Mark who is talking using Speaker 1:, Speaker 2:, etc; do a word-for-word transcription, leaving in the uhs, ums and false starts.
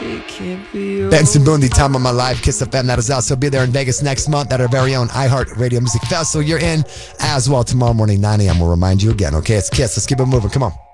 Speaker 1: Benson Boone, the Time of My Life, Kiss F M. That is us. He'll be there in Vegas next month at our very own iHeart Radio Music Festival. You're in as well tomorrow morning, nine a.m. We'll remind you again, okay? It's Kiss. Let's keep it moving. Come on.